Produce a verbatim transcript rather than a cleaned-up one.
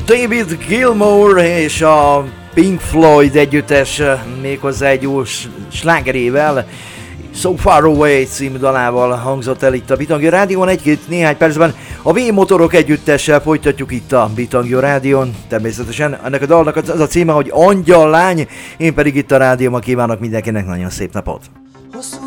David Gilmour és a Pink Floyd együttes méghozzá egy új slágerével, So Far Away című dalával hangzott el itt a Bitangja Rádión. Egy-két néhány percben a V-motorok együttessel folytatjuk itt a Bitangja Rádión. Természetesen ennek a dalnak az a címe, hogy Angyal lány, én pedig itt a rádióban kívánok mindenkinek nagyon szép napot.